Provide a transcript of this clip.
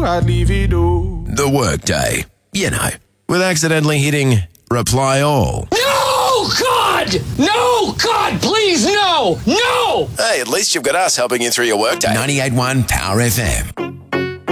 I'd leave it all. The Workday. You know, with accidentally hitting reply all. No, God! No, God, please, no! No! Hey, at least you've got us helping you through your workday. 98.1 Power FM.